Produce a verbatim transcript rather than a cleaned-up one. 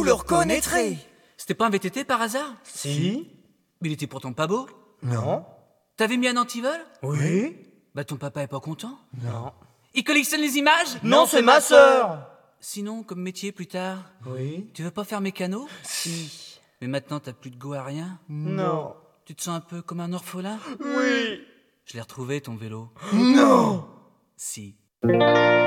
le reconnaîtrez. C'était pas un V T T par hasard? Si. Mais il était pourtant pas beau. Non. T'avais mis un antivol? Oui. Bah ton papa est pas content. Non. Il collectionne les images? Non, c'est ma sœur. Sinon, comme métier plus tard, Oui. tu veux pas faire mécano? Si. Mais maintenant t'as plus de go à rien. Non. Tu te sens un peu comme un orphelin? Oui. Je l'ai retrouvé ton vélo. Non. Si.